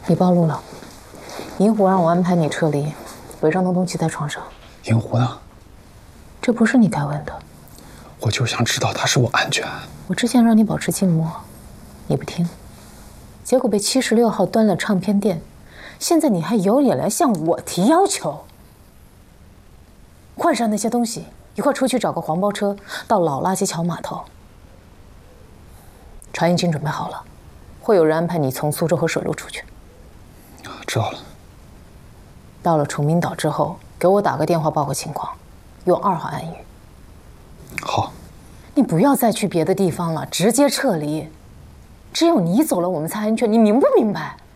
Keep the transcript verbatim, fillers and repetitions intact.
你暴露了，银狐让我安排你撤离，违章的东西在床上。 银狐呢？ 这不是你该问的。 我就想知道他是我安全。 我之前让你保持静默，你不听，结果被七十六号端了唱片店，现在你还有脸来向我提要求？换上那些东西，一块出去找个黄包车，到老垃圾桥码头。船已经准备好了，会有人安排你从苏州和水路出去。 知道了。 到了崇明岛之后，给我打个电话报个情况，用二号暗语。 好。 你不要再去别的地方了，直接撤离。只有你走了，我们才安全，你明不明白？